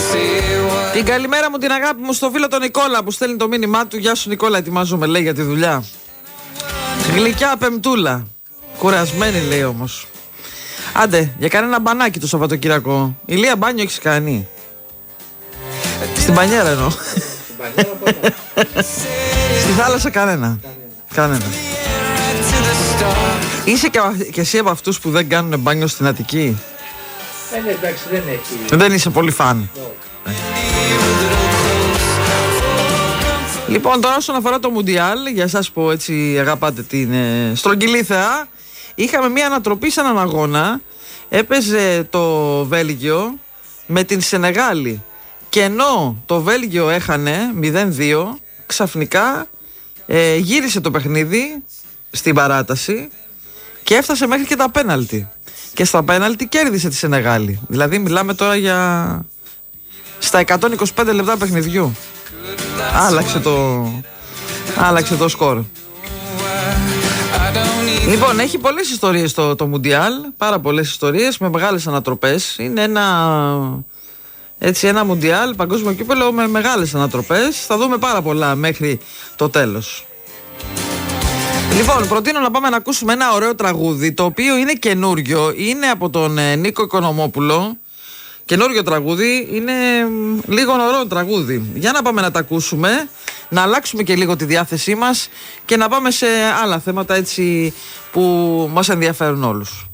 Την καλημέρα μου, την αγάπη μου στο φίλο τον Νικόλα που στέλνει το μήνυμά του. Γεια σου Νικόλα, ετοιμάζομαι λέει για τη δουλειά. Γλυκιά πεμπτούλα. Κουρασμένη λέει όμως. Άντε, για κανένα μπανάκι το Σαββατοκύριακο. Ηλία, μπάνιο έχεις κάνει? Στην πανιέρα εννοώ. Στη θάλασσα κανένα. Είσαι και εσύ από αυτούς που δεν κάνουν μπάνιο στην Αττική? Εντάξει, δεν έχει. Δεν είσαι πολύ φαν. Λοιπόν, τώρα όσον αφορά το Μουντιάλ, για εσάς που έτσι αγαπάτε την στρογγυλή θεά, είχαμε μια ανατροπή σε έναν αγώνα. Έπαιζε το Βέλγιο με την Σενεγάλη. Και ενώ το Βέλγιο έχανε 0-2, ξαφνικά γύρισε το παιχνίδι στην παράταση και έφτασε μέχρι και τα πέναλτι. Και στα πέναλτι κέρδισε τη Σενεγάλη. Δηλαδή μιλάμε τώρα για στα 125 λεπτά παιχνιδιού. Άλλαξε το σκορ. Λοιπόν, έχει πολλές ιστορίες το Μουντιάλ. Πάρα πολλές ιστορίες με μεγάλες ανατροπές. Είναι ένα Μουντιάλ, παγκόσμιο κύπελλο με μεγάλες ανατροπές. Θα δούμε πάρα πολλά μέχρι το τέλος. Λοιπόν, προτείνω να πάμε να ακούσουμε ένα ωραίο τραγούδι, το οποίο είναι καινούριο. Είναι από τον Νίκο Οικονομόπουλο. Καινούριο τραγούδι, είναι λίγο νωρό τραγούδι. Για να πάμε να τα ακούσουμε, να αλλάξουμε και λίγο τη διάθεσή μας και να πάμε σε άλλα θέματα έτσι που μας ενδιαφέρουν όλους.